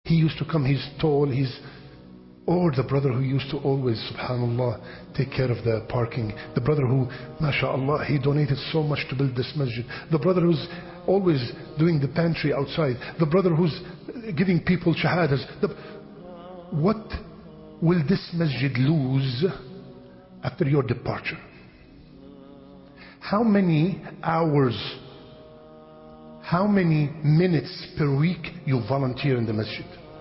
He used to come, he's tall, or the brother who used to always, subhanallah, take care of the parking. The brother who, mashallah, he donated so much to build this masjid. The brother who's always doing the pantry outside. The brother who's giving people shahadas. What will this masjid lose after your departure? How many hours, how many minutes per week you volunteer in the masjid?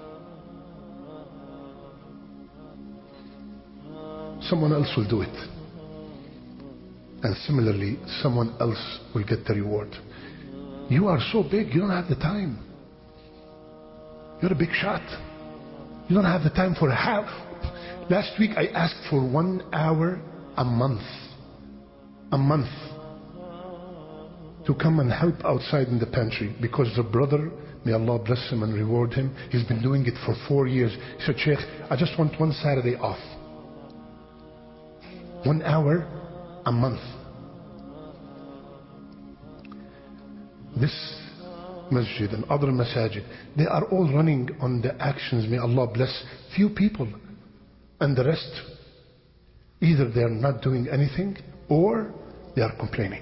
Someone else will do it. And similarly, someone else will get the reward. You are so big, you don't have the time. You're a big shot. You don't have the time for a half. Last week I asked for 1 hour a month. A month. To come and help outside in the pantry. Because the brother, may Allah bless him and reward him, he's been doing it for 4 years. He said, Sheikh, I just want one Saturday off. 1 hour a month. This masjid and other masajid, they are all running on the actions, may Allah bless, few people. And the rest, either they are not doing anything or they are complaining.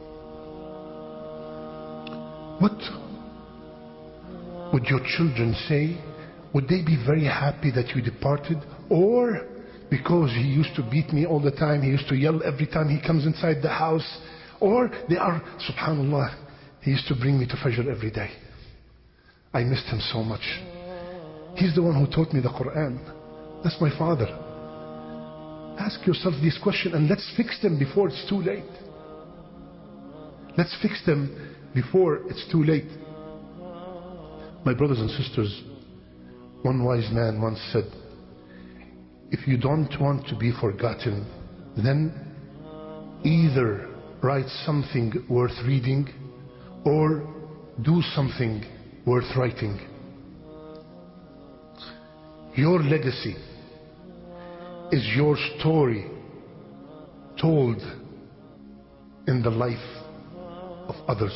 What would your children say? Would they be very happy that you departed? Or because he used to beat me all the time, he used to yell every time he comes inside the house? Or they are, subhanallah, he used to bring me to Fajr every day. I missed him so much. He's the one who taught me the Quran. That's my father. Ask yourself this question and let's fix them before it's too late. Let's fix them before it's too late. My brothers and sisters, one wise man once said, if you don't want to be forgotten, then either write something worth reading or do something worth writing. Your legacy is your story told in the life of others.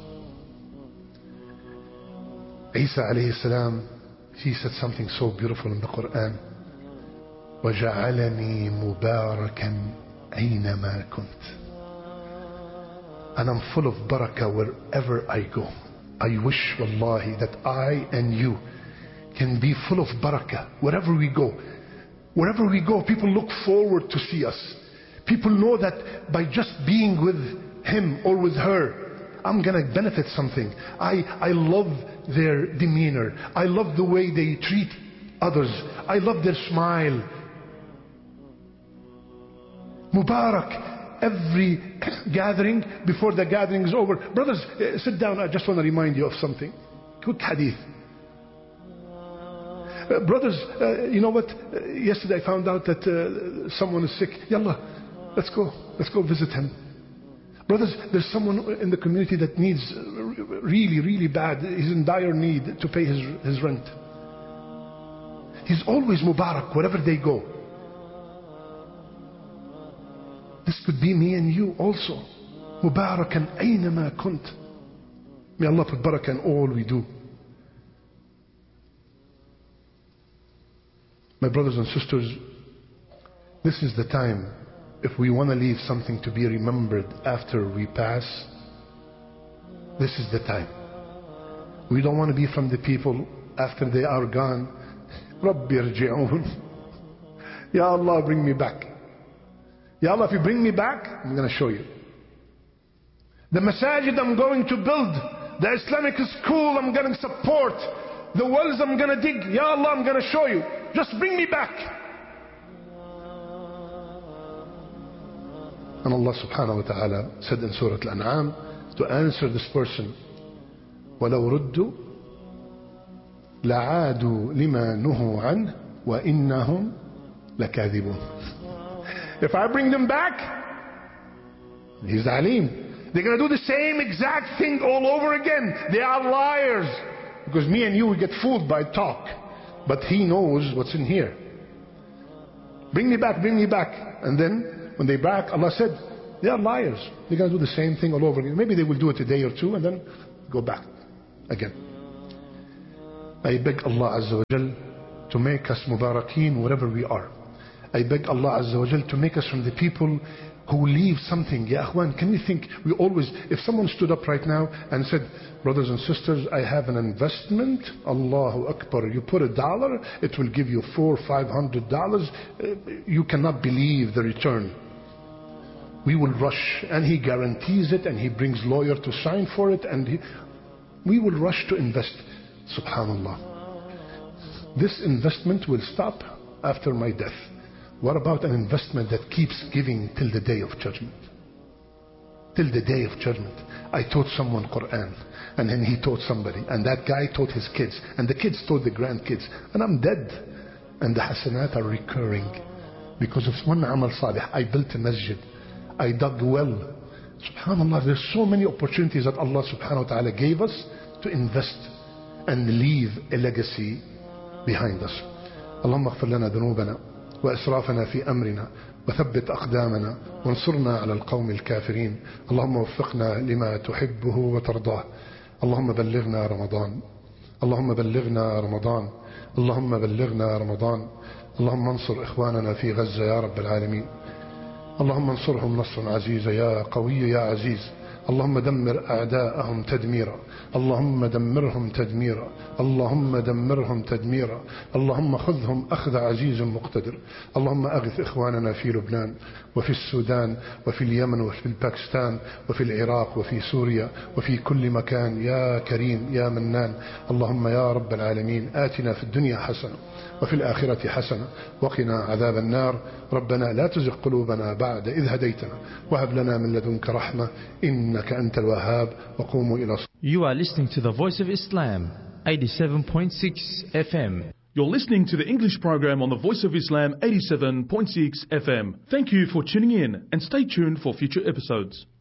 Isa alayhi salam, he said something so beautiful in the Quran. وَجَعَلَنِي مُبَارَكًا أَيْنَمَا كُنْتَ. And I'm full of barakah wherever I go. I wish, wallahi, that I and you can be full of barakah wherever we go. Wherever we go, people look forward to see us. People know that by just being with him or with her, I'm going to benefit something. I love their demeanor. I love the way they treat others. I love their smile. Mubarak. Every gathering, before the gathering is over, brothers, sit down. I just want to remind you of something. Quick hadith. Brothers, you know what? Yesterday I found out that someone is sick. Yallah, let's go visit him. Brothers, there's someone in the community that needs really, really bad. He's in dire need to pay his rent. He's always Mubarak wherever they go. This could be me and you also. Mubarakan aynama kunt. May Allah put barakah in all we do. My brothers and sisters, this is the time, if we want to leave something to be remembered after we pass, this is the time. We don't want to be from the people after they are gone. Rabbi irji'un. Ya Allah, bring me back. Ya Allah, if you bring me back, I'm going to show you. The masajid I'm going to build, the Islamic school I'm going to support, the wells I'm going to dig, Ya Allah, I'm going to show you. Just bring me back. And Allah subhanahu wa ta'ala said in Surah Al-An'am to answer this person, وَلَوْ رُدُّوا لَعَادُوا لِمَا نُهُوا عَنْهُ وَإِنَّهُمْ لَكَاذِبُونَ. If I bring them back, He's Alim. They're going to do the same exact thing all over again. They are liars. Because me and you, we get fooled by talk. But He knows what's in here. Bring me back, bring me back. And then, when they back, Allah said, they are liars. They're going to do the same thing all over again. Maybe they will do it a day or two and then go back again. I beg Allah Azza wa Jal to make us mubarakeen wherever we are. I beg Allah Azza wa Jal to make us from the people who leave something. Ya akhwan, can you think, we always, if someone stood up right now and said, brothers and sisters, I have an investment, Allahu Akbar, you put $1, it will give you $400 or $500, you cannot believe the return. We will rush, and he guarantees it, and he brings lawyer to sign for it, and we will rush to invest. Subhanallah. This investment will stop after my death. What about an investment that keeps giving till the day of judgment? Till the day of judgment. I taught someone Quran, and then he taught somebody, and that guy taught his kids, and the kids taught the grandkids, and I'm dead. And the hasanat are recurring because of one amal salih. I built a masjid, I dug well. Subhanallah, there's so many opportunities that Allah subhanahu wa ta'ala gave us to invest and leave a legacy behind us. اللهم اغفر لنا ذنوبنا وإسرافنا في أمرنا وثبت أقدامنا وانصرنا على القوم الكافرين. اللهم وفقنا لما تحبه وترضاه. اللهم بلغنا رمضان. اللهم بلغنا رمضان. اللهم بلغنا رمضان. اللهم انصر إخواننا في غزة يا رب العالمين. اللهم انصرهم نصرا عزيزا يا قوي يا عزيز. اللهم دمر أعداءهم تدميرا. اللهم دمرهم تدميرا. اللهم دمرهم تدميرا. اللهم خذهم أخذ عزيز مقتدر. اللهم أغث إخواننا في لبنان وفي السودان وفي اليمن وفي الباكستان وفي العراق وفي سوريا وفي كل مكان يا كريم يا منان. اللهم يا رب العالمين آتنا في الدنيا حسنة وفي الآخرة حسنة وقنا عذاب النار. ربنا لا تزغ قلوبنا بعد إذ هديتنا وهب لنا من لدنك رحمة إنك أنت الوهاب. وقوموا إلى صلاة. You are listening to the Voice of Islam, 87.6 FM. You're listening to the English program on the Voice of Islam, 87.6 FM. Thank you for tuning in, and stay tuned for future episodes.